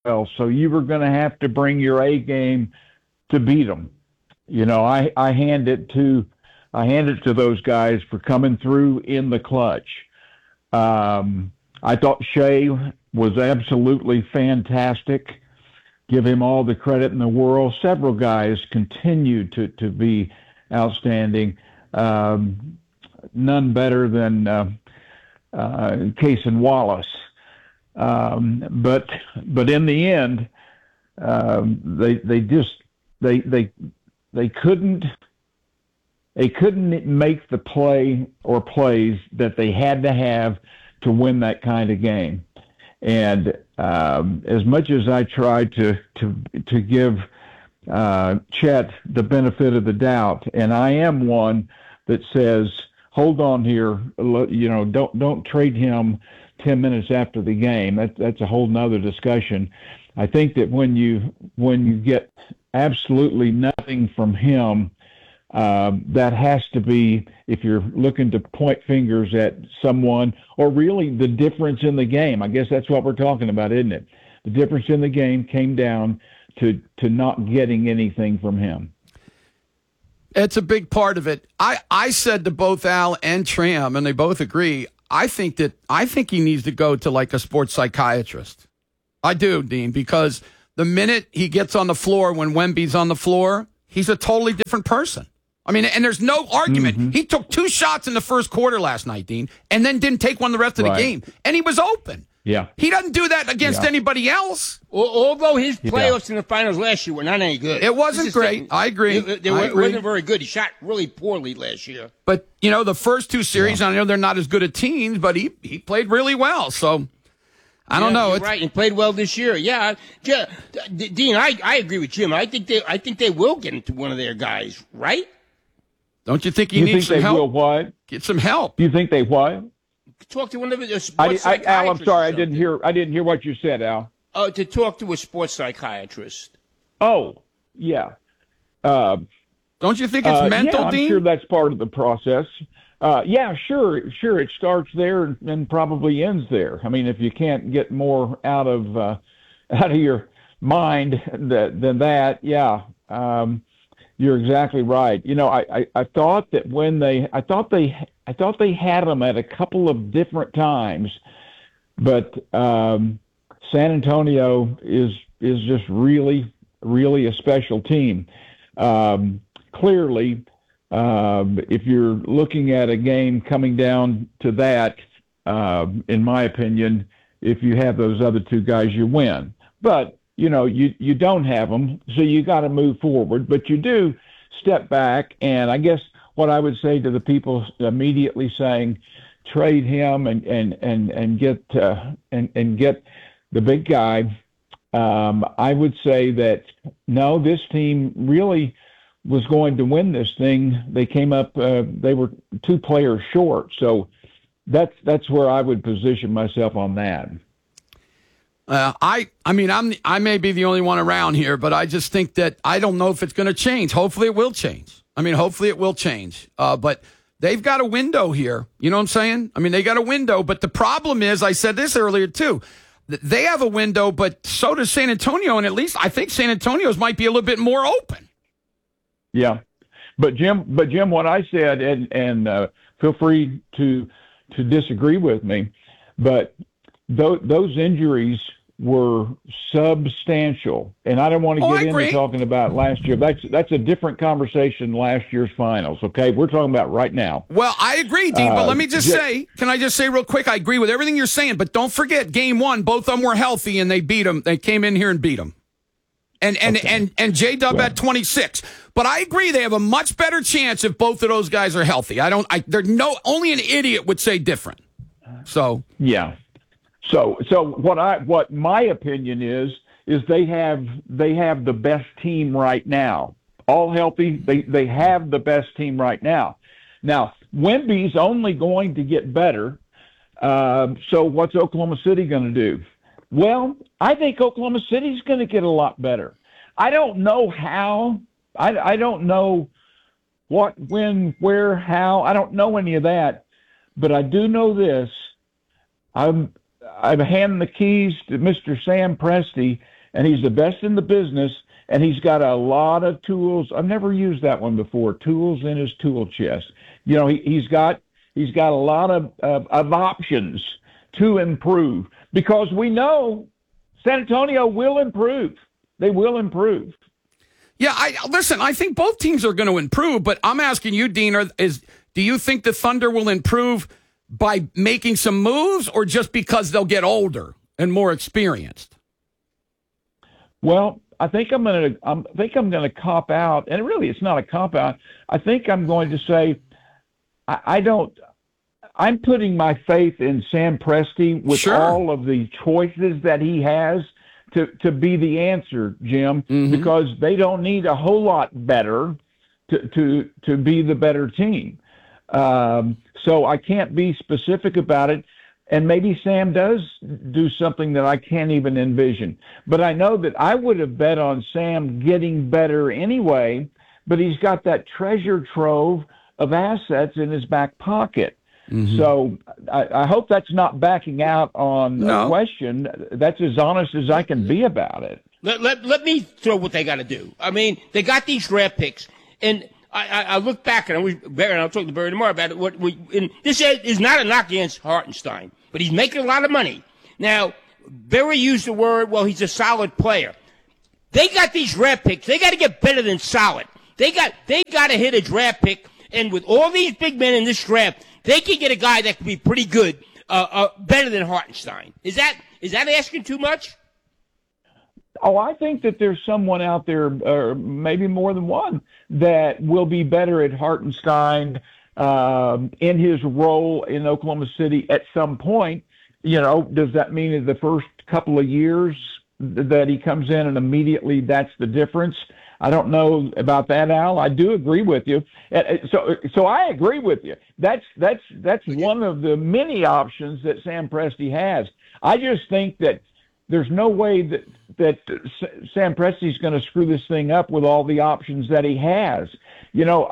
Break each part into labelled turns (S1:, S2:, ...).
S1: well. So you were going to have to bring your A game to beat them. I hand it to those guys for coming through in the clutch. I thought Shea was absolutely fantastic. Give him all the credit in the world. Several guys continue to be outstanding. None better than Case and Wallace. But in the end, they couldn't make the play or plays that they had to have to win that kind of game. And as much as I try to give Chet the benefit of the doubt, and I am one that says, hold on here, don't trade him 10 minutes after the game. That's a whole nother discussion. I think that when you get absolutely nothing from him, that has to be, if you're looking to point fingers at someone, or really the difference in the game. I guess that's what we're talking about, isn't it? The difference in the game came down to not getting anything from him.
S2: It's a big part of it. I said to both Al and Tram, and they both agree, I think he needs to go to like a sports psychiatrist. I do, Dean, because the minute he gets on the floor, when Wemby's on the floor, he's a totally different person. I mean, and there's no argument. Mm-hmm. He took 2 shots in the first quarter last night, Dean, and then didn't take one the rest of the game. And he was open.
S1: Yeah.
S2: He doesn't do that against anybody else.
S3: Although his playoffs in the finals last year were not any good.
S2: It wasn't great. I agree.
S3: It wasn't very good. He shot really poorly last year.
S2: But, the first 2 series, I know they're not as good at teams, but he played really well. So, I don't know.
S3: You're right, and played well this year. Yeah. Dean, I agree with Jim. I think they will get into one of their guys, right?
S2: Don't you think he needs some help?
S1: Will what?
S2: Get some help.
S1: You think they what?
S3: Talk to one of the sports psychiatrists.
S1: Al, I'm sorry, I didn't hear what you said, Al.
S3: To talk to a sports psychiatrist.
S1: Oh, yeah.
S2: Don't you think it's mental, Dean?
S1: I'm sure that's part of the process. Yeah, sure. It starts there and probably ends there. I mean, if you can't get more out of your mind than that, yeah. You're exactly right. I thought that I thought they had them at a couple of different times, but San Antonio is just really, really a special team. Clearly, if you're looking at a game coming down to that, in my opinion, if you have those other 2 guys, you win. But you don't have them, so you got to move forward. But you do step back, and I guess what I would say to the people immediately saying, trade him and get the big guy. I would say that no, this team really was going to win this thing. They came up, they were 2 players short, so that's where I would position myself on that.
S2: I may be the only one around here, but I just think that I don't know if it's going to change. Hopefully it will change. But they've got a window here. You know what I'm saying? I mean, they got a window, but the problem is, I said this earlier too, they have a window, but so does San Antonio, and at least I think San Antonio's might be a little bit more open.
S1: Yeah. But Jim, what I said, and feel free to disagree with me, but those injuries were substantial, and I don't want to get into talking about last year. That's a different conversation. Last year's finals, okay? We're talking about right now.
S2: Well, I agree, Dean. But let me just say, can I just say real quick? I agree with everything you're saying, but don't forget, Game 1, both of them were healthy, and they beat them. They came in here and beat them. And J-Dub at 26. But I agree, they have a much better chance if both of those guys are healthy. Only an idiot would say different. So
S1: yeah. So what my opinion is they have the best team right now. All healthy, they have the best team right now. Now, Wemby's only going to get better. So what's Oklahoma City going to do? Well, I think Oklahoma City's going to get a lot better. I don't know how. I don't know what, when, where, how. I don't know any of that. But I do know this. I've handed the keys to Mr. Sam Presti, and he's the best in the business, and he's got a lot of tools. I've never used that one before. Tools in his tool chest. You know, he's got a lot of options to improve, because we know San Antonio will improve. They will improve.
S2: Yeah, listen, I think both teams are going to improve, but I'm asking you, Dean, do you think the Thunder will improve by making some moves, or just because they'll get older and more experienced?
S1: Well, I think I'm going to cop out, and really it's not a cop out. I think I'm going to say I'm putting my faith in Sam Presti with all of the choices that he has to be the answer, Jim, because they don't need a whole lot better to be the better team. So I can't be specific about it. And maybe Sam does do something that I can't even envision. But I know that I would have bet on Sam getting better anyway, but he's got that treasure trove of assets in his back pocket. So I hope that's not backing out on a question. That's as honest as I can be about it.
S3: Let me throw what they got to do. I mean, they got these draft picks, and I look back, and I'll talk to Barry tomorrow about it. This is not a knock against Hartenstein, but he's making a lot of money. Now, Barry used the word, well, he's a solid player. They got these draft picks. They got to get better than solid. They got to hit a draft pick, and with all these big men in this draft, they can get a guy that can be pretty good, better than Hartenstein. Is that asking too much?
S1: Oh, I think that there's someone out there, maybe more than one, that will be better at Hartenstein in his role in Oklahoma City at some point. You know, does that mean in the first couple of years that he comes in and immediately that's the difference? I don't know about that, Al. I do agree with you. So I agree with you. That's one of the many options that Sam Presti has. I just think that there's no way that Sam Presti's going to screw this thing up with all the options that he has. You know,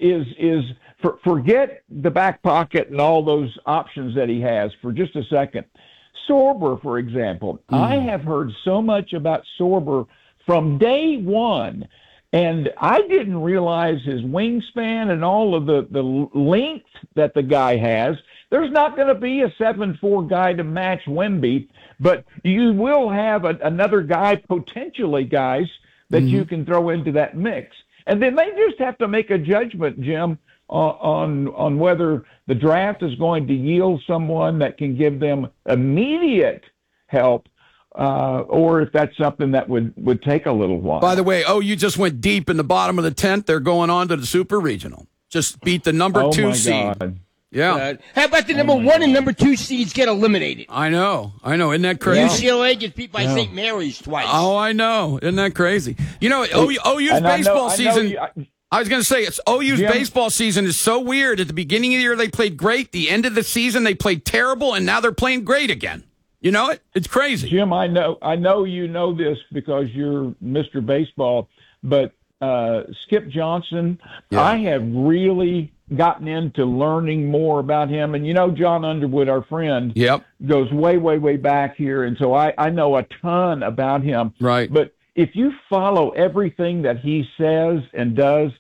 S1: forget the back pocket and all those options that he has for just a second. Sorber, for example. I have heard so much about Sorber from day one, and I didn't realize his wingspan and all of the length that the guy has. There's not going to be a 7'4" guy to match Wemby, but you will have another guy, potentially guys, that you can throw into that mix. And then they just have to make a judgment, Jim, on whether the draft is going to yield someone that can give them immediate help, or if that's something that would take a little while.
S2: By the way, you just went deep in the bottom of the 10th. They're going on to the Super Regional. Just beat the number 2 seed.
S1: God.
S2: Yeah.
S3: How about the number 1 and number 2 seeds get eliminated?
S2: I know. Isn't that crazy?
S3: UCLA gets beat by St. Mary's twice.
S2: Oh, I know. Isn't that crazy? You know, OU's baseball season. I was going to say, OU's baseball season is so weird. At the beginning of the year, they played great. The end of the season, they played terrible, and now they're playing great again. You know it? It's crazy.
S1: Jim, I know you know this because you're Mr. Baseball, but Skip Johnson, I have really gotten into learning more about him. And, you know, John Underwood, our friend, goes way, way, way back here. And so I know a ton about him.
S2: Right.
S1: But if you follow everything that he says and does,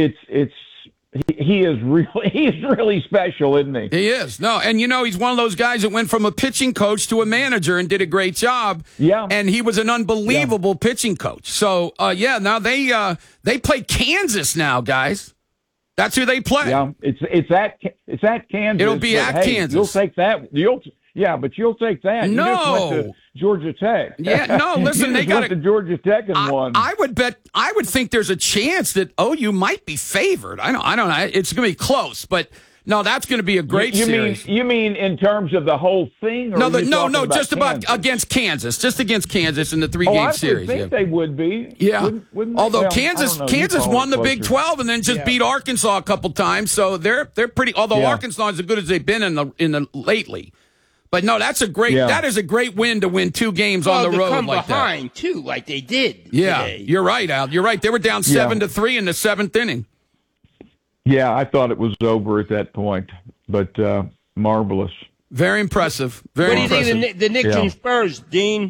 S1: he's really special, isn't he?
S2: He is. No, and you know, he's one of those guys that went from a pitching coach to a manager and did a great job.
S1: Yeah.
S2: And he was an unbelievable pitching coach. So, now they play Kansas now, guys. That's who they play.
S1: Yeah, it's at Kansas.
S2: It'll be at Kansas.
S1: You'll take that. But you'll take that.
S2: No.
S1: You just went to Georgia Tech.
S2: Yeah, no, listen, they got
S1: to Georgia Tech and won.
S2: I would think there's a chance that OU might be favored. I don't know. It's going to be close, but no, that's going to be a great series.
S1: You mean in terms of the whole thing? Or
S2: no, just about against Kansas, just against Kansas in the 3-game series.
S1: I think they would be.
S2: Yeah.
S1: Wouldn't
S2: although
S1: well,
S2: Kansas won the Big 12 and then just beat Arkansas a couple times, so they're pretty. Although Arkansas is as good as they've been in the lately. But no, that is a great win to win 2 games on the road
S3: come
S2: like
S3: behind,
S2: that.
S3: too, like they did.
S2: Yeah,
S3: today.
S2: You're right, Al. You're right. They were down 7-3 in the 7th inning.
S1: Yeah, I thought it was over at that point, but marvelous.
S2: Very impressive. Very
S3: What do you
S2: impressive.
S3: think of the Knicks and Spurs, Dean?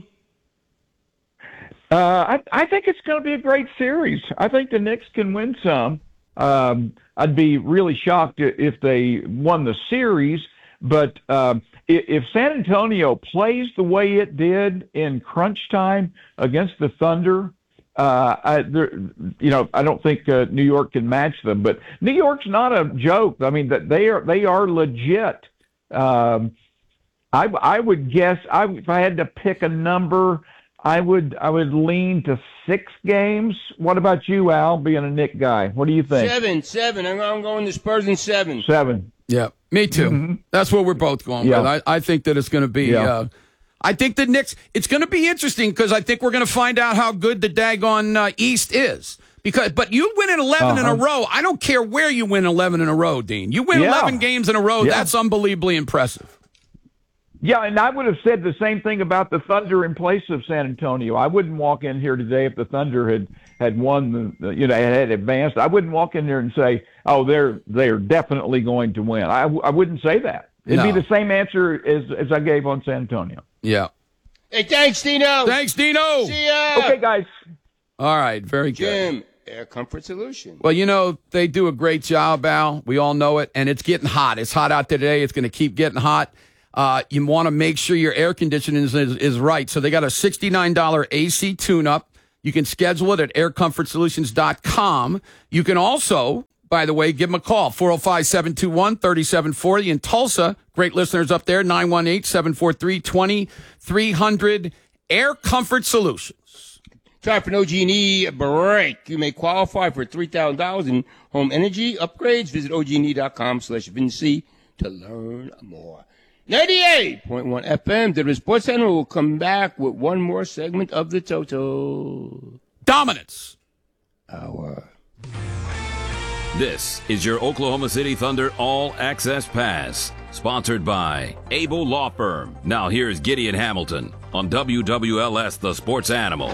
S1: I think it's going to be a great series. I think the Knicks can win some. I'd be really shocked if they won the series, but if San Antonio plays the way it did in crunch time against the Thunder, I don't think New York can match them. But New York's not a joke. I mean, that they are legit. I would guess if I had to pick a number, I would lean to 6 games. What about you, Al, being a Knick guy? What do you think?
S3: 7. I'm going to Spurs in 7.
S1: 7.
S2: Yeah, me too.
S1: Mm-hmm.
S2: That's what we're both going with. I think that it's going to be I think the Knicks, it's going to be interesting because I think we're going to find out how good the daggone East is. But you win at 11 in a row. I don't care where you win 11 in a row, Dean. You win 11 games in a row. That's unbelievably impressive. Yeah,
S1: and I would have said the same thing about the Thunder in place of San Antonio. I wouldn't walk in here today if the Thunder had won, had advanced. I wouldn't walk in there and say, "Oh, they're definitely going to win." I wouldn't say that. It'd be the same answer as I gave on San Antonio.
S2: Yeah.
S3: Hey, thanks, Dino.
S2: Thanks, Dino.
S3: See ya.
S1: Okay, guys.
S2: All right, very good.
S3: Jim, Air Comfort Solutions.
S2: Well, they do a great job, Al. We all know it, and it's getting hot. It's hot out there today. It's going to keep getting hot. You want to make sure your air conditioning is right. So they got a $69 AC tune-up. You can schedule it at aircomfortsolutions.com. You can also, by the way, give them a call, 405-721-3740. In Tulsa, great listeners up there, 918-743-2300. Air Comfort Solutions.
S3: Time for an OG&E break. You may qualify for $3,000 in home energy upgrades. Visit OG&E.com/Vinci to learn more. 98.1 FM. The Sports Center will come back with one more segment of the Total
S2: Dominance
S3: Hour.
S4: This is your Oklahoma City Thunder All Access Pass, sponsored by Able Law Firm. Now here's Gideon Hamilton on WWLS, the Sports Animal.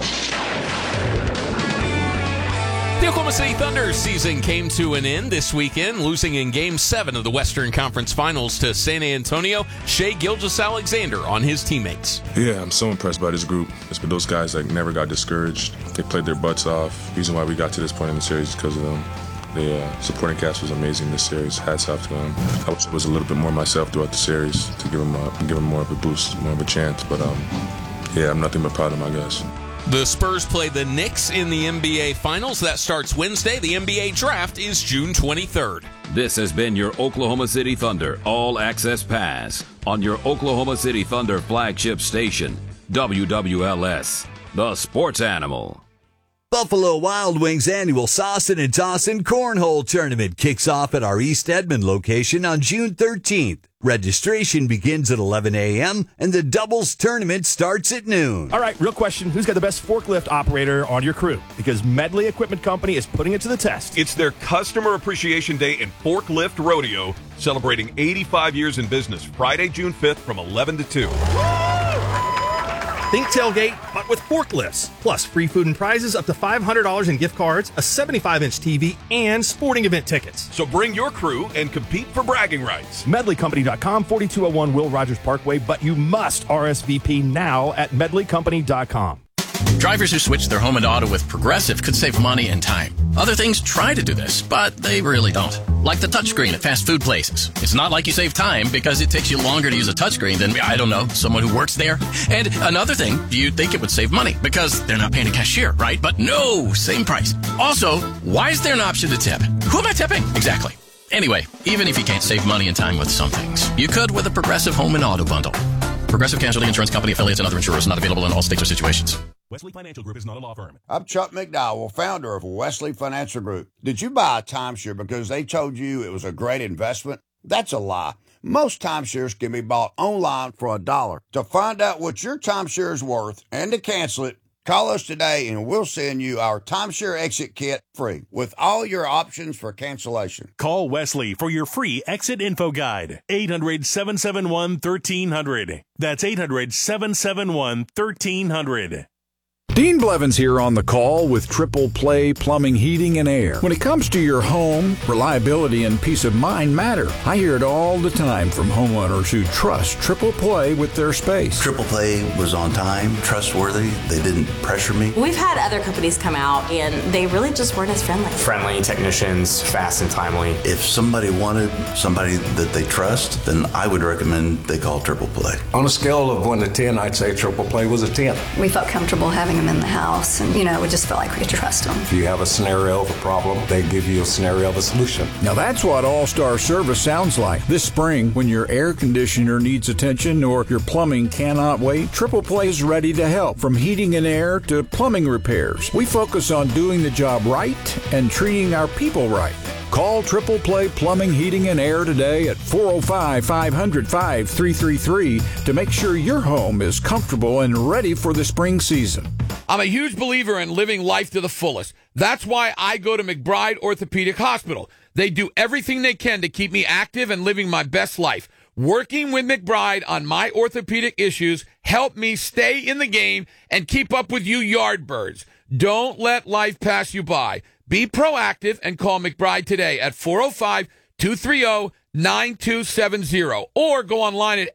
S5: The Oklahoma City Thunder season came to an end this weekend, losing in Game 7 of the Western Conference Finals to San Antonio. Shai Gilgeous-Alexander on his teammates.
S6: Yeah, I'm so impressed by this group. It's been those guys that never got discouraged. They played their butts off. The reason why we got to this point in the series is because of them. The supporting cast was amazing this series. Hats off to them. I wish I was a little bit more myself throughout the series to give them more of a boost, more of a chance. But I'm nothing but proud of my guys.
S5: The Spurs play the Knicks in the NBA Finals. That starts Wednesday. The NBA Draft is June 23rd.
S4: This has been your Oklahoma City Thunder All Access Pass on your Oklahoma City Thunder flagship station, WWLS, the Sports Animal.
S7: Buffalo Wild Wings annual Saucin' and Tossin' Cornhole Tournament kicks off at our East Edmond location on June 13th. Registration begins at 11 a.m. and the doubles tournament starts at noon.
S8: All right, real question. Who's got the best forklift operator on your crew? Because Medley Equipment Company is putting it to the test.
S9: It's their Customer Appreciation Day and Forklift Rodeo, celebrating 85 years in business, Friday, June 5th from 11 to 2.
S8: Think tailgate, but with forklifts. Plus, free food and prizes up to $500 in gift cards, a 75-inch TV, and sporting event tickets.
S9: So bring your crew and compete for bragging rights.
S8: MedleyCompany.com, 4201 Will Rogers Parkway, but you must RSVP now at MedleyCompany.com.
S10: Drivers who switch their home and auto with Progressive could save money and time. Other things try to do this, but they really don't. Like the touchscreen at fast food places. It's not like you save time because it takes you longer to use a touchscreen than, I don't know, someone who works there. And another thing, you'd think it would save money because they're not paying a cashier, right? But no, same price. Also, why is there an option to tip? Who am I tipping? Exactly. Anyway, even if you can't save money and time with some things, you could with a Progressive home and auto bundle. Progressive Casualty Insurance Company, affiliates, and other insurers not available in all states or situations.
S11: Wesley Financial Group is not a law firm.
S12: I'm Chuck McDowell, founder of Wesley Financial Group. Did you buy a timeshare because they told you it was a great investment? That's a lie. Most timeshares can be bought online for $1. To find out what your timeshare is worth and to cancel it, call us today and we'll send you our timeshare exit kit free with all your options for cancellation.
S11: Call Wesley for your free exit info guide. 800-771-1300. That's 800-771-1300.
S13: Dean Blevins here on the call with Triple Play Plumbing, Heating, and Air. When it comes to your home, reliability and peace of mind matter. I hear it all the time from homeowners who trust Triple Play with their space.
S14: Triple Play was on time, trustworthy. They didn't pressure me.
S15: We've had other companies come out, and they really just weren't as friendly.
S16: Friendly technicians, fast and timely.
S14: If somebody wanted somebody that they trust, then I would recommend they call Triple Play.
S17: On a scale of 1 to 10, I'd say Triple Play was a 10.
S18: We felt comfortable having them in the house, and we just felt like we could trust them.
S17: If you have a scenario of a problem, they give you a scenario of a solution.
S13: Now that's what All-Star Service sounds like. This spring, when your air conditioner needs attention or your plumbing cannot wait, Triple Play is ready to help. From heating and air to plumbing repairs, we focus on doing the job right and treating our people right. Call Triple Play Plumbing, Heating, and Air today at 405-500-5333 to make sure your home is comfortable and ready for the spring season.
S2: I'm a huge believer in living life to the fullest. That's why I go to McBride Orthopedic Hospital. They do everything they can to keep me active and living my best life. Working with McBride on my orthopedic issues helped me stay in the game and keep up with you yardbirds. Don't let life pass you by. Be proactive and call McBride today at 405-230-9270 or go online at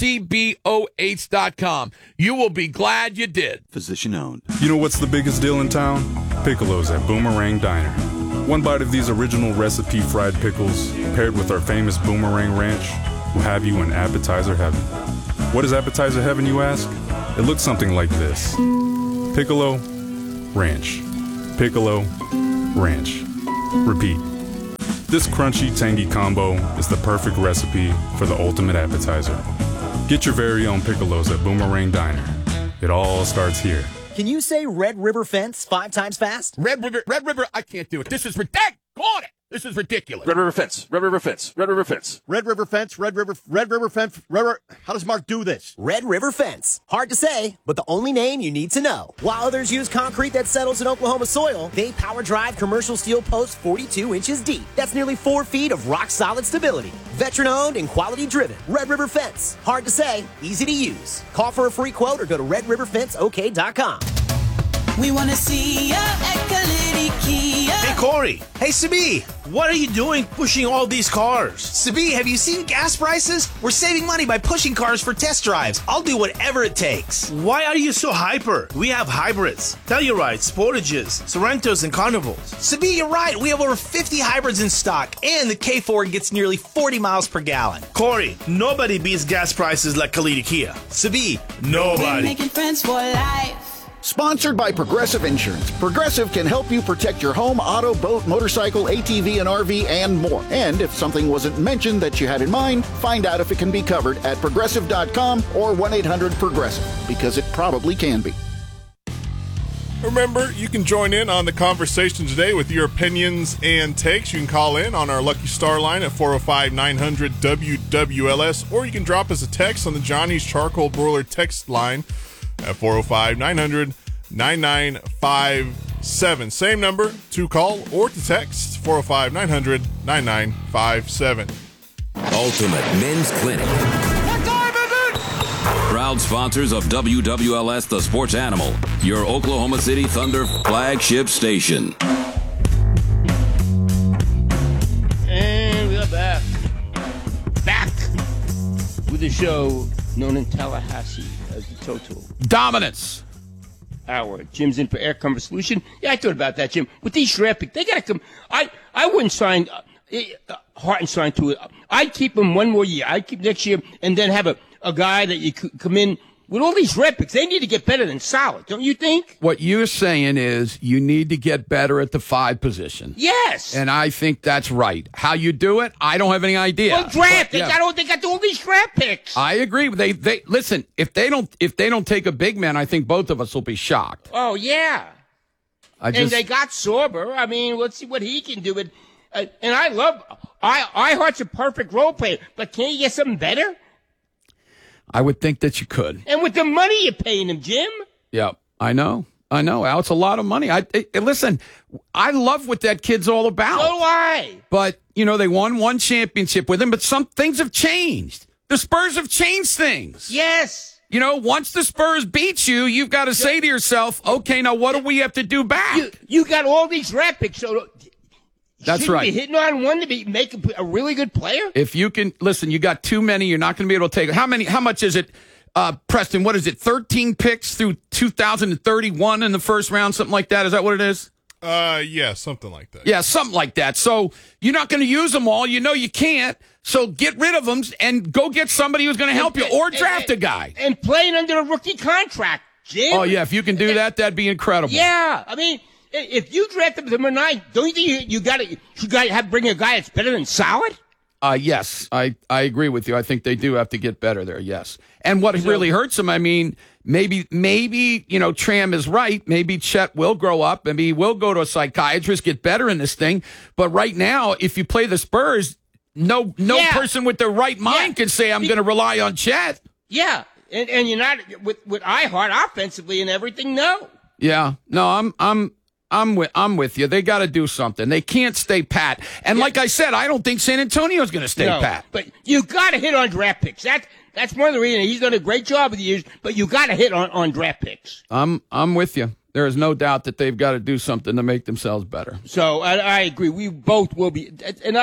S2: mcboh.com. You will be glad you did.
S14: Physician owned.
S6: You know what's the biggest deal in town? Piccolos at Boomerang Diner. One bite of these original recipe fried pickles paired with our famous Boomerang Ranch will have you in appetizer heaven. What is appetizer heaven, you ask? It looks something like this. Piccolo, ranch. Piccolo, ranch. Repeat. This crunchy, tangy combo is the perfect recipe for the ultimate appetizer. Get your very own Piccolos at Boomerang Diner. It all starts here.
S19: Can you say Red River Fence 5 times fast?
S2: Red River, I can't do it. This is ridiculous. This is ridiculous.
S9: Red River Fence. Red River Fence. Red River Fence.
S19: Red River Fence. Red River Fence. How does Mark do this? Red River Fence. Hard to say, but the only name you need to know. While others use concrete that settles in Oklahoma soil, they power drive commercial steel posts 42 inches deep. That's nearly 4 feet of rock solid stability. Veteran owned and quality driven. Red River Fence. Hard to say, easy to use. Call for a free quote or go to redriverfenceok.com.
S20: We want to see ya at Kalidi Kia.
S21: Hey, Corey. Hey, Sabi. What are you doing pushing all these cars? Sabi, have you seen gas prices? We're saving money by pushing cars for test drives. I'll do whatever it takes. Why are you so hyper? We have hybrids, Tellurides, Sportages, Sorrentos, and Carnivals. Sabi, you're right. We have over 50 hybrids in stock, and the K4 gets nearly 40 miles per gallon. Corey, nobody beats gas prices like Kalidi Kia. Sabi, nobody.
S20: We're making friends for life.
S22: Sponsored by Progressive Insurance. Progressive can help you protect your home, auto, boat, motorcycle, ATV, and RV, and more. And if something wasn't mentioned that you had in mind, find out if it can be covered at Progressive.com or 1-800-PROGRESSIVE, because it probably can be.
S23: Remember, you can join in on the conversation today with your opinions and takes. You can call in on our Lucky Star line at 405-900-WWLS, or you can drop us a text on the Johnny's Charcoal Broiler text line at 405-900-9957. Same number to call or to text, 405-900-9957.
S4: Ultimate Men's Clinic. Proud sponsors of WWLS The Sports Animal, your Oklahoma City Thunder flagship station.
S3: And we're back. Back with the show known in Tallahassee as the Total
S2: Dominance
S3: Hour. Jim's in for Air Comfort Solution. Yeah, I thought about that, Jim. With these draft picks, they got to come. I wouldn't sign Hartenstein to it. I'd keep him one more year. I'd keep next year and then have a guy that you could come in with all these draft picks. They need to get better than solid, don't you think?
S2: What you're saying is you need to get better at the 5 position.
S3: Yes.
S2: And I think that's right. How you do it, I don't have any idea.
S3: Well, draft.
S2: But,
S3: they got all these draft picks.
S2: I agree. They listen, if they don't take a big man, I think both of us will be shocked.
S3: Oh, yeah. And they got Sorber. I mean, let's see what he can do. And I love Ihart's a perfect role player, but can you get something better?
S2: I would think that you could.
S3: And with the money you're paying him, Jim.
S2: Yeah, I know, Al. It's a lot of money. Listen, I love what that kid's all about.
S3: So do I.
S2: But, they won one championship with him, but some things have changed. The Spurs have changed things.
S3: Yes.
S2: once the Spurs beat you, you've got to say to yourself, okay, now what do we have to do back?
S3: You got all these draft picks, so
S2: that's right.
S3: Be hitting on one to make a really good player.
S2: If you can listen, you got too many. You're not going to be able to take it. How much is it, Preston? What is it? 13 picks through 2031 in the first round, something like that. Is that what it is?
S23: Yeah, something like that.
S2: Yeah, something like that. So you're not going to use them all. You know you can't. So get rid of them and go get somebody who's going to help you, or draft a guy
S3: and playing under a rookie contract, Jim.
S2: Oh yeah, if you can do that, that'd be incredible.
S3: Yeah, I mean, if you draft him number 9, don't you think you got to have bring a guy that's better than solid?
S2: Yes, I agree with you. I think they do have to get better there. Yes, and what really hurts them, I mean, maybe Tram is right. Maybe Chet will grow up. Maybe he will go to a psychiatrist, get better in this thing. But right now, if you play the Spurs, no person with their right mind can say I'm going to rely on Chet.
S3: Yeah, and you're not with iHeart offensively and everything. No.
S2: Yeah, no, I'm with you. They got to do something. They can't stay pat. And like I said, I don't think San Antonio's going to stay pat.
S3: But you got to hit on draft picks. That's one of the reasons he's done a great job with the years. But you got to hit on draft picks.
S2: I'm with you. There is no doubt that they've got to do something to make themselves better.
S3: So I agree. We both will be,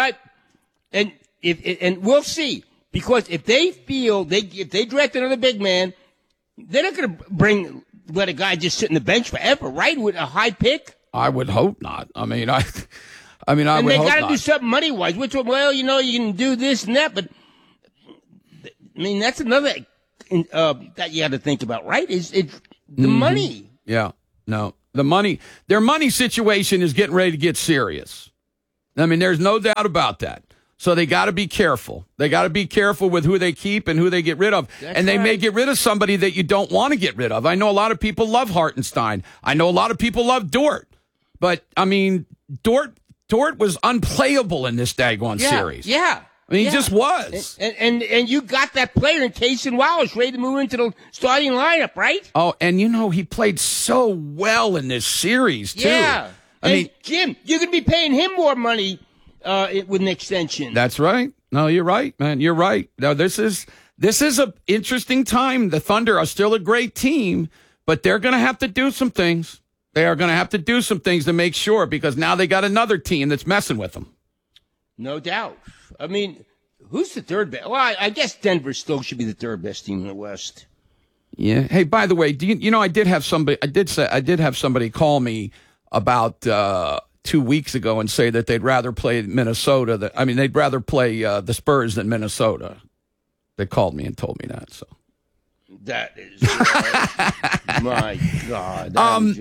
S3: and we'll see, because if they feel if they draft another big man, they're not going to let a guy just sit on the bench forever, right? With a high pick.
S2: I would hope not. I mean, I
S3: and
S2: would hope not.
S3: they got to do something money wise. Which you can do this and that, but I mean that's another that you got to think about, right? Is the money?
S2: Yeah, no, the money. Their money situation is getting ready to get serious. I mean, there's no doubt about that. So they got to be careful. They got to be careful with who they keep and who they get rid of. And they may get rid of somebody that you don't want to get rid of. I know a lot of people love Hartenstein. I know a lot of people love Dort. But, I mean, Dort was unplayable in this daggone series.
S3: Yeah.
S2: I mean, he just was.
S3: And you got that player in Cason Wallace ready to move into the starting lineup, right?
S2: Oh, and he played so well in this series, too.
S3: Yeah. I mean, Jim, you're going to be paying him more money with an extension.
S2: That's right. No, you're right, man. You're right. Now, this is an interesting time. The Thunder are still a great team, but they're going to have to do some things. They are going to have to do some things to make sure, because now they got another team that's messing with them.
S3: No doubt. I mean, who's the third best? Well, I guess Denver still should be the third best team in the West.
S2: Yeah. Hey, by the way, I did have somebody call me about 2 weeks ago and say that they'd rather play Minnesota. They'd rather play the Spurs than Minnesota. They called me and told me that. So
S3: that is my God.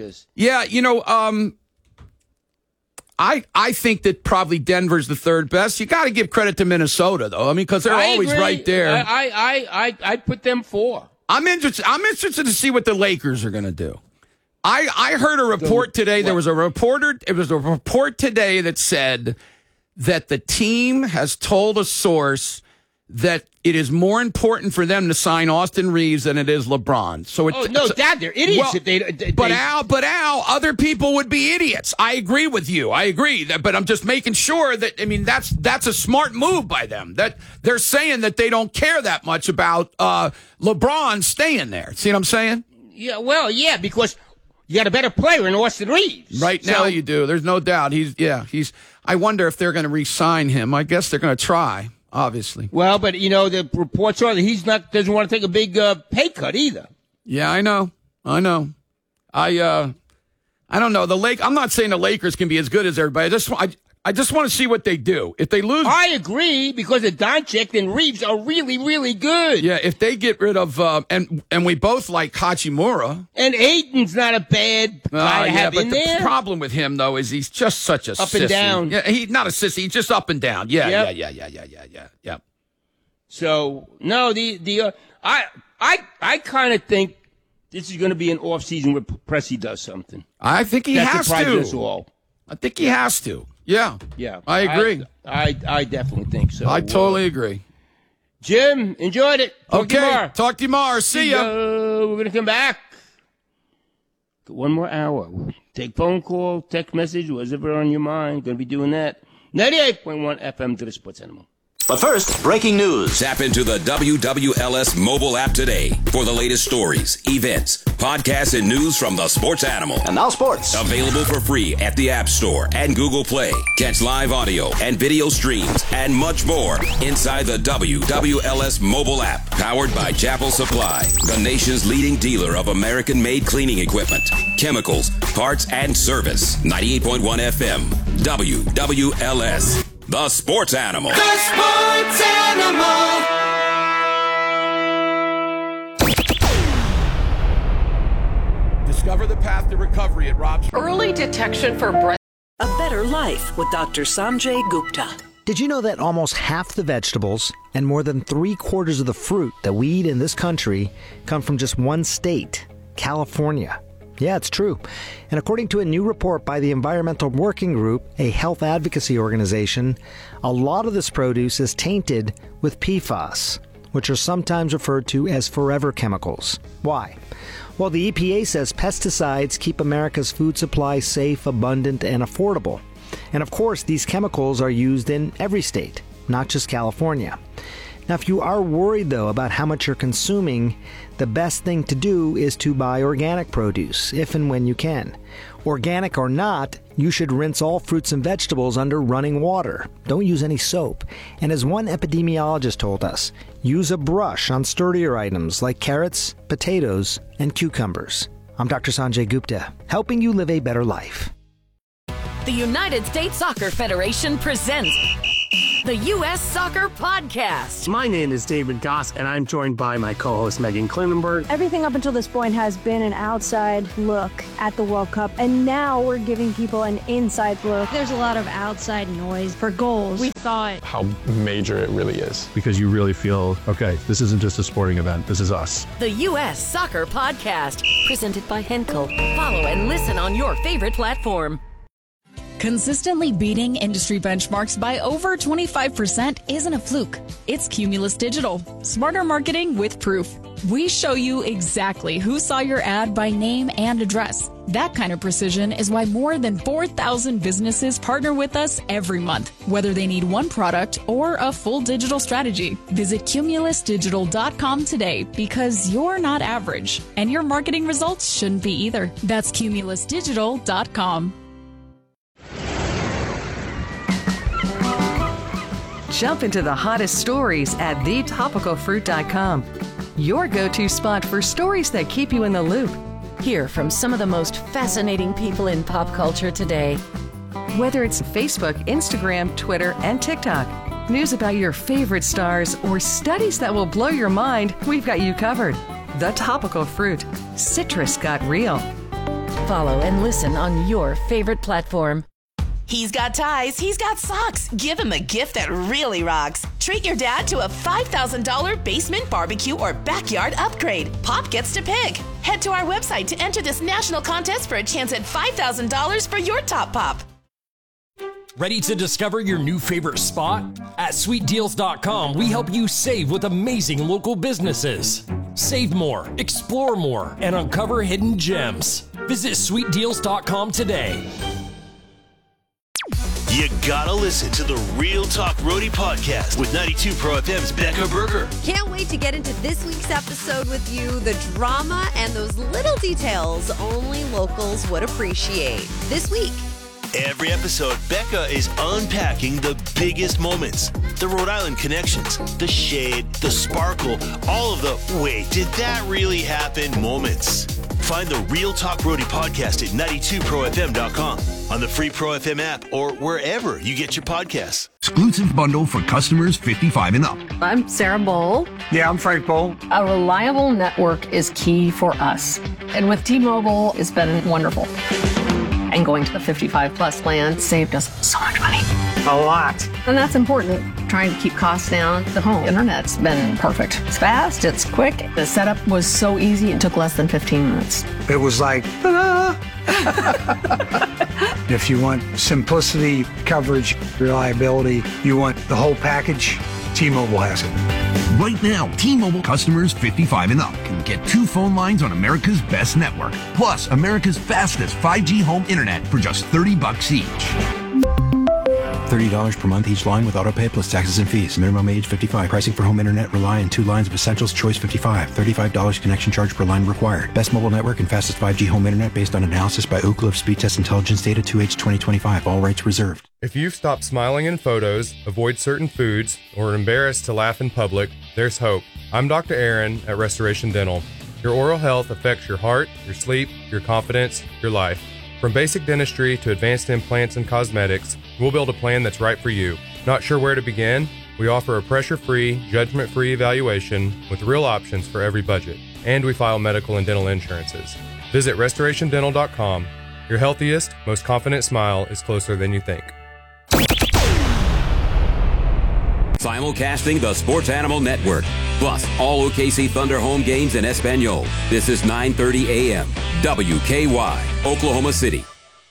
S2: I think that probably Denver's the third best. You got to give credit to Minnesota, though. I mean, because they're always right there.
S3: I put them 4.
S2: I'm interested to see what the Lakers are going to do. I heard a report today. There was a reporter. It was a report today that said that the team has told a source that it is more important for them to sign Austin Reeves than it is LeBron. So
S3: Dad, they're idiots.
S2: But Al, other people would be idiots. I agree with you. I agree. But I'm just making sure that, I mean, that's a smart move by them. That they're saying that they don't care that much about LeBron staying there. See what I'm saying?
S3: Yeah. Well, yeah, because you got a better player in Austin Reeves.
S2: Right now you do. There's no doubt. I wonder if they're going to re-sign him. I guess they're going to try, obviously.
S3: Well, but, the reports are that doesn't want to take a big pay cut either.
S2: Yeah, I know. I don't know. I'm not saying the Lakers can be as good as everybody. I just want to see what they do. If they lose,
S3: I agree, because the Doncic and Reeves are really, really good.
S2: Yeah, if they get rid of and we both like Hachimura,
S3: and Ayton's not a bad guy to have in there.
S2: The problem with him though is he's just such a
S3: up
S2: sissy.
S3: And down.
S2: Yeah, he's not a sissy. He's just up and down. Yeah.
S3: So no, I kind of think this is going to be an off season where Pressey does something.
S2: I think he has to.
S3: Us all.
S2: I think he has to. Yeah. I agree.
S3: I definitely think so.
S2: I totally agree.
S3: Jim, enjoyed it. Talk to you tomorrow.
S2: Talk to you tomorrow. See ya.
S3: We're going to come back. Got 1 more hour. Take phone call, text message, whatever on your mind. Going to be doing that. 98.1 FM to the Sports Animal.
S1: But first, breaking news.
S4: Tap into the WWLS mobile app today for the latest stories, events, podcasts, and news from the sports animal.
S1: And now sports.
S4: Available for free at the App Store and Google Play. Catch live audio and video streams and much more inside the WWLS mobile app. Powered by Chapel Supply, the nation's leading dealer of American-made cleaning equipment, chemicals, parts, and service. 98.1 FM, WWLS. The Sports Animal.
S20: The Sports Animal.
S2: Discover the path to recovery at Rob's.
S5: Early detection for breast.
S7: A better life with Dr. Sanjay Gupta.
S24: Did you know that almost half the vegetables and more than 3/4 of the fruit that we eat in this country come from just one state, California? Yeah, it's true. And according to a new report by the Environmental Working Group, a health advocacy organization, a lot of this produce is tainted with PFAS, which are sometimes referred to as forever chemicals. Why? Well, the EPA says pesticides keep America's food supply safe, abundant, and affordable. And of course, these chemicals are used in every state, not just California. Now, if you are worried, though, about how much you're consuming, the best thing to do is to buy organic produce, if and when you can. Organic or not, you should rinse all fruits and vegetables under running water. Don't use any soap. And as one epidemiologist told us, use a brush on sturdier items like carrots, potatoes, and cucumbers. I'm Dr. Sanjay Gupta, helping you live a better life.
S25: The United States Soccer Federation presents the U.S. Soccer Podcast.
S26: My name is David Goss, and I'm joined by my co-host Megan Klinenberg.
S27: Everything up until this point has been an outside look at the World Cup, and now we're giving people an inside look.
S28: There's a lot of outside noise for goals. We thought
S29: how major it really is.
S30: Because you really feel, okay, this isn't just a sporting event, this is us.
S25: The U.S. Soccer Podcast, presented by Henkel. Follow and listen on your favorite platform.
S31: Consistently beating industry benchmarks by over 25% isn't a fluke. It's Cumulus Digital. Smarter marketing with proof. We show you exactly who saw your ad by name and address. That kind of precision is why more than 4,000 businesses partner with us every month, whether they need one product or a full digital strategy. Visit cumulusdigital.com today because you're not average, and your marketing results shouldn't be either. That's cumulusdigital.com.
S5: Jump into the hottest stories at thetopicalfruit.com. Your go-to spot for stories that keep you in the loop.
S25: Hear from some of the most fascinating people in pop culture today.
S5: Whether it's Facebook, Instagram, Twitter, and TikTok, news about your favorite stars, or studies that will blow your mind, we've got you covered. The Topical Fruit. Citrus got real.
S25: Follow and listen on your favorite platform.
S32: He's got ties, he's got socks. Give him a gift that really rocks. Treat your dad to a $5,000 basement barbecue or backyard upgrade. Pop gets to pick. Head to our website to enter this national contest for a chance at $5,000 for your top pop.
S33: Ready to discover your new favorite spot? At sweetdeals.com, we help you save with amazing local businesses. Save more, explore more, and uncover hidden gems. Visit sweetdeals.com today.
S34: You gotta listen to the Real Talk Roadie podcast with 92 Pro FM's Becca Berger.
S35: Can't wait to get into this week's episode with you. The drama and those little details only locals would appreciate. This week.
S34: Every episode, Becca is unpacking the biggest moments, the Rhode Island connections, the shade, the sparkle, all of the wait, did that really happen moments. Find the Real Talk Roadie podcast at 92profm.com, on the free Pro FM app, or wherever you get your podcasts.
S36: Exclusive bundle for customers 55 and up.
S37: I'm Sarah Bowl.
S36: Yeah, I'm Frank Bowl.
S37: A reliable network is key for us. And with T-Mobile, it's been wonderful. And going to the 55 plus plan saved us so much money.
S36: A lot.
S37: And that's important. Trying to keep costs down. The home internet's been perfect. It's fast, it's quick. The setup was so easy, it took less than 15 minutes.
S36: It was like, if you want simplicity, coverage, reliability, you want the whole package, T-Mobile has it. Right now, T-Mobile customers 55 and up can get 2 phone lines on America's best network, plus America's fastest 5G home internet for just $30 each.
S3: $30 per month each line with autopay plus taxes and fees. Minimum age 55. Pricing for home internet rely on 2 lines of Essentials Choice 55. $35 connection charge per line required. Best mobile network and fastest 5G home internet based on analysis by Ookla of Speed Test Intelligence data 2H 2025. All rights reserved.
S6: If you've stopped smiling in photos, avoid certain foods, or are embarrassed to laugh in public, there's hope. I'm Dr. Aaron at Restoration Dental. Your oral health affects your heart, your sleep, your confidence, your life. From basic dentistry to advanced implants and cosmetics, we'll build a plan that's right for you. Not sure where to begin? We offer a pressure-free, judgment-free evaluation with real options for every budget. And we file medical and dental insurances. Visit restorationdental.com. Your healthiest, most confident smile is closer than you think.
S4: Simulcasting the Sports Animal Network, plus all OKC Thunder home games in Espanol. This is 9:30 a.m. WKY, Oklahoma City.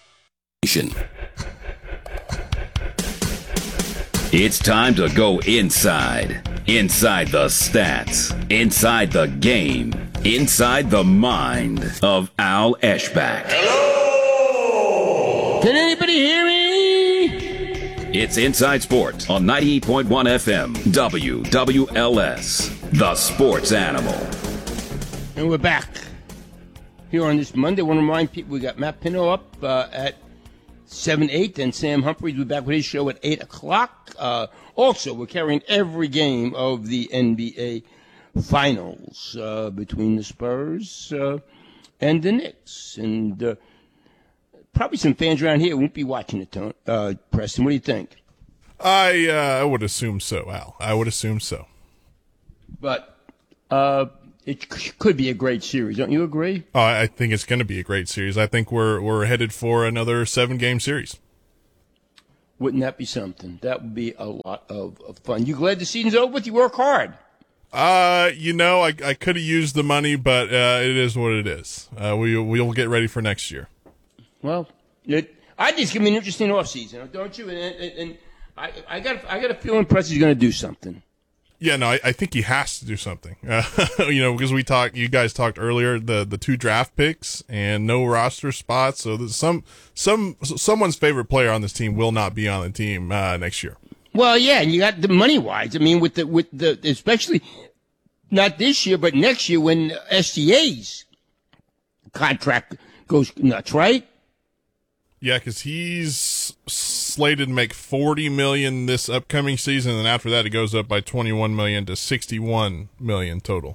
S4: It's time to go inside. Inside the stats. Inside the game. Inside the mind of Al Eschbach.
S8: Hello! Can anybody hear me?
S4: It's Inside Sports on 98.1 FM, WWLS, the Sports Animal.
S8: And we're back here on this Monday. I want to remind people we got Matt Pino up at 7-8, and Sam Humphries will be back with his show at 8 o'clock. Also, we're carrying every game of the NBA Finals between the Spurs and the Knicks. And probably some fans around here won't be watching it, Preston. What do you think?
S9: I would assume so, Al. I would assume so.
S8: But it could be a great series. Don't you agree?
S9: Oh, I think it's going to be a great series. I think we're headed for another 7-game series.
S8: Wouldn't that be something? That would be a lot of fun. You glad the season's over with? You work hard.
S9: I could have used the money, but it is what it is. We'll get ready for next year.
S8: Well, I think it's gonna be an interesting offseason, don't you? And I got a feeling Preston's going to do something.
S9: Yeah, no, I think he has to do something. Because you guys talked earlier, the 2 draft picks and no roster spots. So someone's favorite player on this team will not be on the team next year.
S8: Well, yeah, and you got the money wise. I mean, with the especially not this year, but next year when SGA's contract goes nuts, right?
S9: Yeah, because he's slated to make $40 million this upcoming season, and after that, it goes up by $21 million to $61 million total.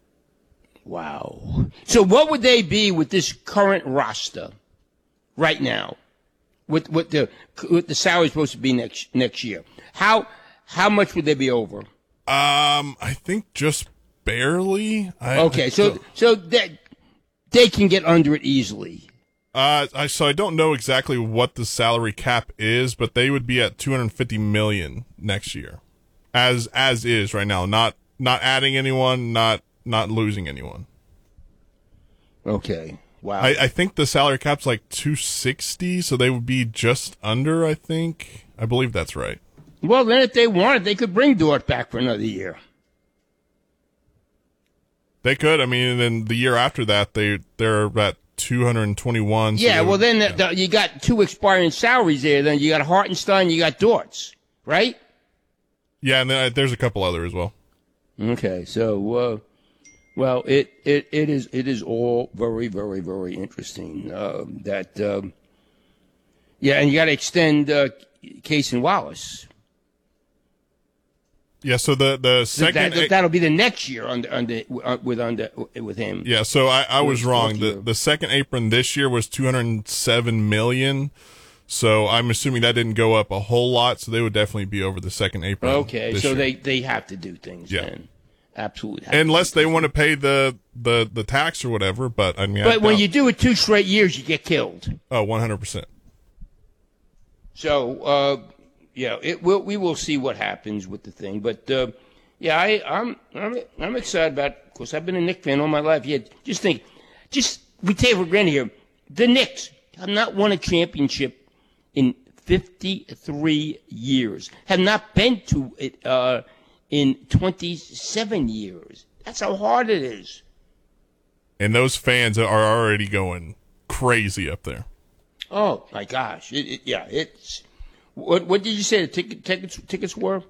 S8: Wow! So, what would they be with this current roster right now? With the salary supposed to be next year? How much would they be over?
S9: I think just barely.
S8: So that they can get under it easily.
S9: So I don't know exactly what the salary cap is, but they would be at $250 million next year, as is right now. Not adding anyone, not losing anyone.
S8: Okay. Wow.
S9: I think the salary cap's like $260, so they would be just under. I believe that's right.
S8: Well, then if they wanted, they could bring Dort back for another year.
S9: They could. I mean, and then the year after that, they're at 221.
S8: Yeah, well, then you got 2 expiring salaries there. Then you got Hartenstein, you got Dortz, right?
S9: Yeah, and then there's a couple other as well.
S8: Okay, so well, it is all very, very, very interesting. And you got to extend Case and Wallace.
S9: Yeah, so the second
S8: that'll be the next year with him.
S9: Yeah, so I was wrong. The second apron this year was $207 million. So I'm assuming that didn't go up a whole lot. So they would definitely be over the second apron.
S8: Okay, so
S9: year.
S8: they have to do things. Yeah, then. Absolutely.
S9: Unless they want to pay the tax or whatever. But I mean,
S8: when you do it 2 straight years, you get killed.
S9: Oh, 100%.
S8: So. Yeah, we will see what happens with the thing, but I'm excited about it. Of course, I've been a Knicks fan all my life. Yeah, we take it for granted here. The Knicks have not won a championship in 53 years. Have not been to it in 27 years. That's how hard it is.
S9: And those fans are already going crazy up there.
S8: Oh my gosh! It's. What did you say the tickets were?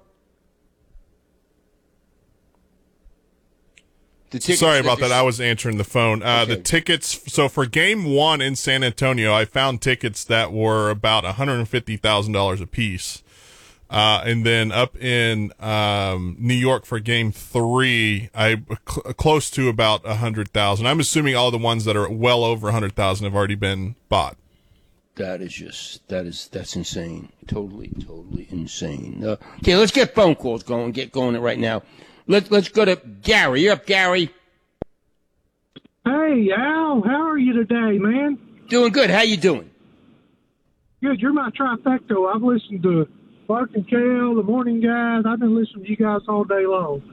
S9: Sorry about that. I was answering the phone. Okay. The tickets. So for Game 1 in San Antonio, I found tickets that were about $150,000 a piece. And then up in New York for Game 3, close to about 100,000. I'm assuming all the ones that are well over 100,000 have already been bought.
S8: That's insane. Totally insane. Okay, let's get phone calls going. Get going right now. Let's go to Gary. You're up, Gary.
S1: Hey, Al. How are you today, man?
S8: Doing good. How you doing?
S1: Good. You're my trifecta. I've listened to Clark and Kale, the morning guys. I've been listening to you guys all day long.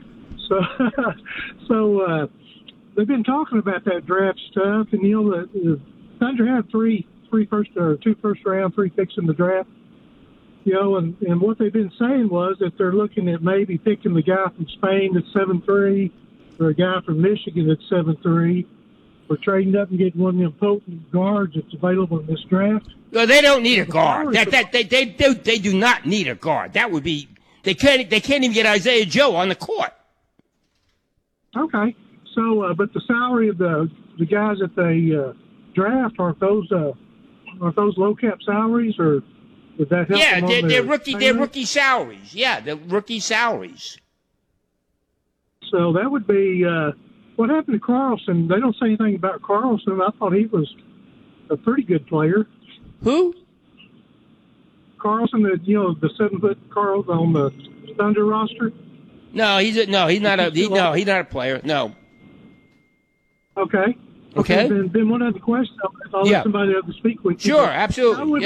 S1: So they've been talking about that draft stuff, and the Thunder have two first round, 3 picks in the draft. And what they've been saying was that they're looking at maybe picking the guy from Spain at 7'3", or a guy from Michigan at 7'3", or trading up and getting one of them potent guards that's available in this draft.
S8: No, they don't need a guard. They do not need a guard. That would be they can't even get Isaiah Joe on the court.
S1: Okay, so but the salary of the guys that they draft aren't those low cap salaries, or would that help?
S8: Yeah, they're rookie salaries. Yeah, they're rookie salaries.
S1: So that would be what happened to Carlson. They don't say anything about Carlson. I thought he was a pretty good player.
S8: Who?
S1: Carlson, the 7-foot Carl on the Thunder roster.
S8: No, he's not a player. No.
S1: Okay. Then one other question. I'll let somebody else speak with you.
S8: Sure, absolutely.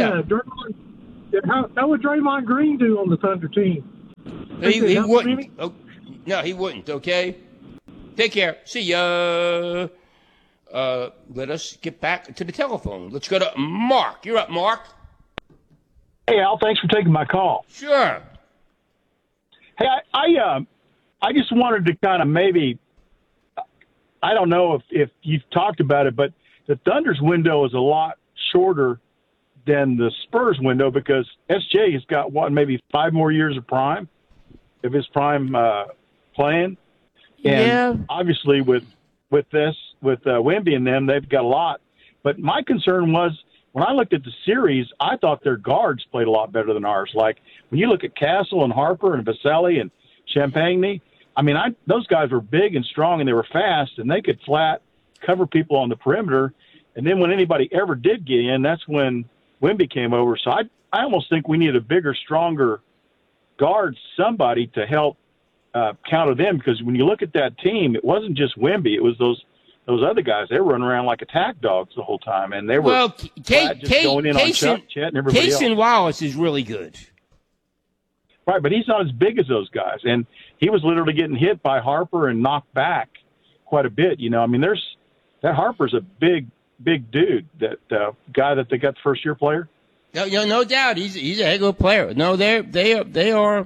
S1: How would Draymond Green do on the Thunder team?
S8: He wouldn't. Oh, no, he wouldn't. Okay. Take care. See ya. Let us get back to the telephone. Let's go to Mark. You're up, Mark.
S2: Hey, Al. Thanks for taking my call.
S8: Sure.
S2: Hey, I just wanted to kind of maybe, I don't know if you've talked about it, but the Thunder's window is a lot shorter than the Spurs window because SJ has got maybe 5 more years of his prime playing. And obviously with Wemby and them, they've got a lot. But my concern was when I looked at the series, I thought their guards played a lot better than ours. Like when you look at Castle and Harper and Vasselli and Champagny, those guys were big and strong and they were fast and they could flat cover people on the perimeter. And then when anybody ever did get in, that's when Wemby came over. So I almost think we need a bigger, stronger guard, somebody to help counter them, because when you look at that team, it wasn't just Wemby; it was those other guys. They were running around like attack dogs the whole time, and they were just going in on Chet and everybody else.
S8: Cason Wallace is really good,
S2: right? But he's not as big as those guys, and he was literally getting hit by Harper and knocked back quite a bit. That Harper's a big dude. That guy that they got the first-year player.
S8: No doubt, he's a heck of a player. No, they are.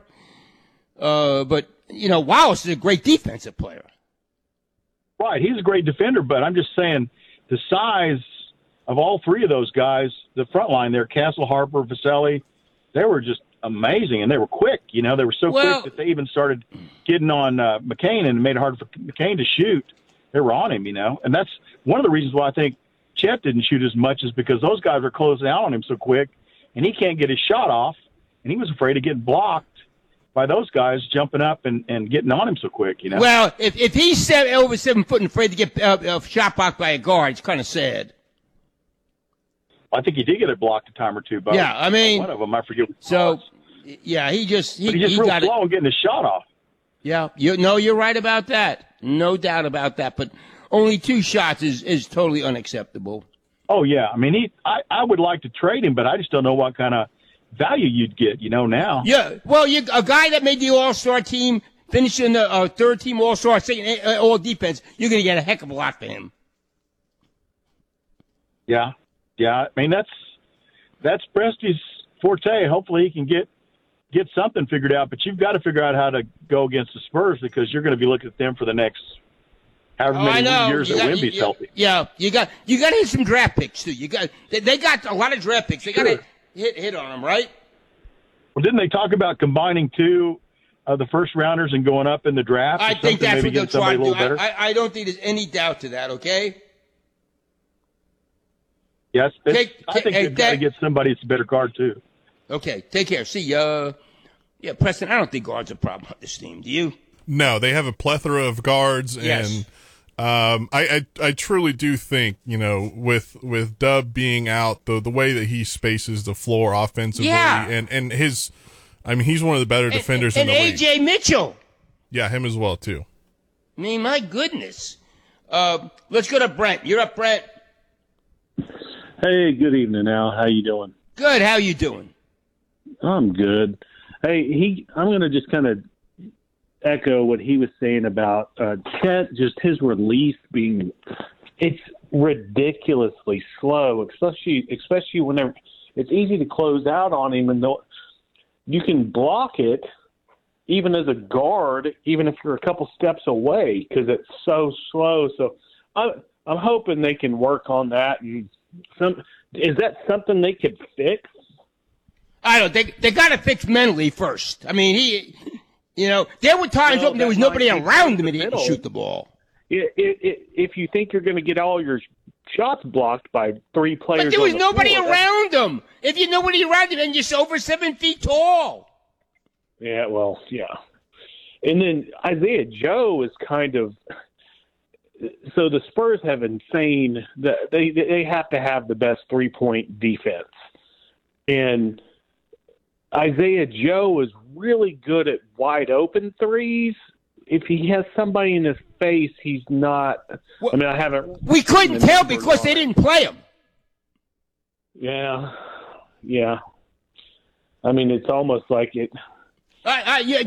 S8: But Wallace is a great defensive player.
S2: Right, he's a great defender, but I'm just saying the size of all 3 of those guys, the front line there, Castle, Harper, Vasselli, they were just amazing, and they were quick. They were so quick that they even started getting on McCain, and it made it hard for McCain to shoot. They were on him, and that's one of the reasons why I think Chet didn't shoot as much, is because those guys are closing out on him so quick, and he can't get his shot off, and he was afraid of getting blocked by those guys jumping up and getting on him so quick,
S8: Well, if he's over 7 foot and afraid to get shot blocked by a guard, it's kind of sad.
S2: I think he did get it blocked a time or two. But
S8: yeah,
S2: one of them, I forget.
S8: Yeah, he just
S2: real slow and getting his shot off.
S8: Yeah, you're right about that. No doubt about that. But only 2 shots is totally unacceptable.
S2: Oh yeah, I would like to trade him, but I just don't know what kind of value you'd get, now.
S8: Yeah, well, a guy that made the All-Star team, finishing the 3rd-team All-Star, second All-Defense, you're going to get a heck of a lot for him.
S2: Yeah. That's Presti's forte. Hopefully he can get something figured out, but you've got to figure out how to go against the Spurs, because you're going to be looking at them for the next however many years that Wemby's healthy.
S8: Yeah, you got to hit some draft picks too. They got a lot of draft picks. They got to hit on them, right?
S2: Well, didn't they talk about combining two of the first rounders and going up in the draft?
S8: I think that's what they'll try to do.
S2: Better?
S8: I don't think there's any doubt to that, okay?
S2: Yes, I think they've got to get somebody that's a better guard, too.
S8: Okay, take care. See, yeah, Preston, I don't think guard's a problem on this team. Do you?
S9: No, they have a plethora of guards,
S8: Yes.
S9: and I truly do think, with Dub being out, the way that he spaces the floor offensively, and his, he's one of the better defenders in the league.
S8: And A.J. Mitchell.
S9: Yeah, him as well, too.
S8: I mean, my goodness. Let's go to Brent. You're up, Brent.
S7: Hey, good evening, Al. How you doing?
S8: Good. How you doing?
S7: I'm good. Hey, I'm going to just kind of echo what he was saying about Chet, just his release being – it's ridiculously slow, especially whenever – it's easy to close out on him, and you can block it even as a guard, even if you're a couple steps away, because it's so slow. So I'm hoping they can work on that. And is that something they could fix?
S8: I don't. They got to fix mentally first. I mean, there were times when there was nobody around him and he didn't shoot the ball.
S7: If you think you're going to get all your shots blocked by three players,
S8: but there was
S7: on the
S8: nobody
S7: floor,
S8: around him. If you're nobody around him and you're over 7 feet tall.
S7: Yeah, well, yeah. And then Isaiah Joe is kind of. So the Spurs have insane. They have to have the best 3-point defense, and Isaiah Joe is really good at wide open threes. If he has somebody in his face, he's not.
S8: Well,
S7: I haven't.
S8: We couldn't tell because they didn't play him.
S7: Yeah. I mean, it's almost like it.